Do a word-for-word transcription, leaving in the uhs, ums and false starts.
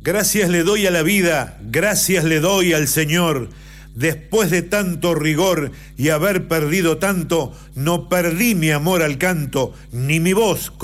Gracias le doy a la vida, gracias le doy al Señor. Después de tanto rigor y haber perdido tanto, no perdí mi amor al canto, ni mi voz